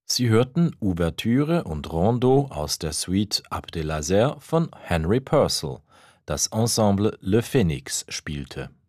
Sie hörten Ouvertüre und Rondo aus der Suite Abdelhazer von Henry Purcell. Das Ensemble Le Phénix spielte.